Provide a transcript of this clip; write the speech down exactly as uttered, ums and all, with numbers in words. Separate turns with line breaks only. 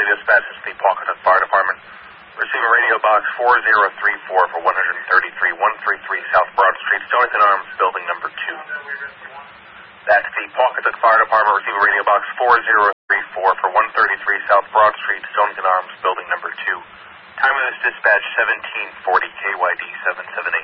County Dispatch. It's the Pawcatuck Fire Department. Receiving radio box four zero three four for one thirty-three, one thirty-three South Broad Street, Stonington Arms, building number two. That's the Pawcatuck Fire Department. Receiving radio box four zero three four for one thirty-three South Broad Street, Stonington Arms, building number two. Time of this dispatch, seventeen forty K Y D seven seven eight.